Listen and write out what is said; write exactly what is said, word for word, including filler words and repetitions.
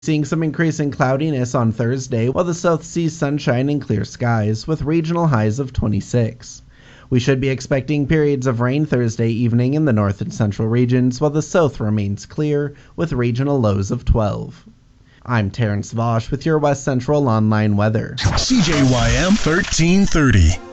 Seeing some increasing cloudiness on Thursday, while the south sees sunshine and clear skies, with regional highs of twenty-six. We should be expecting periods of rain Thursday evening in the north and central regions, while the south remains clear, with regional lows of twelve. I'm Terrence Vosch with your West Central Online weather. C J Y M thirteen thirty.